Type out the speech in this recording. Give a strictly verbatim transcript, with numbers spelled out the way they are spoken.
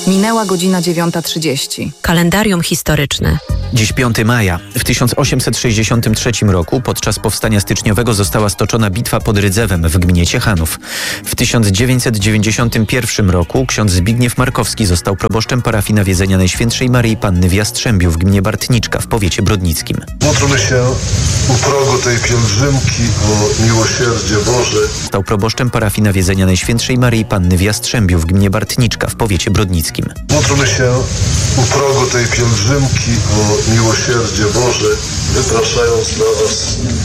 Minęła godzina dziewiąta trzydzieści. Kalendarium historyczne. Dziś piątego maja. W tysiąc osiemset sześćdziesiątym trzecim roku podczas powstania styczniowego została stoczona bitwa pod Rydzewem w gminie Ciechanów. W tysiąc dziewięćset dziewięćdziesiątym pierwszym roku ksiądz Zbigniew Markowski został proboszczem parafii Nawiedzenia Najświętszej Maryi Panny w Jastrzębiu w gminie Bartniczka w powiecie brodnickim. Módlmy się u progu tej pielgrzymki o miłosierdzie Boże. Został proboszczem parafii Nawiedzenia Najświętszej Maryi Panny w Jastrzębiu w gminie Bartniczka w powiecie brodnickim. Módlmy się u progu tej pielgrzymki o miłosierdzie Boże, wypraszając dla Was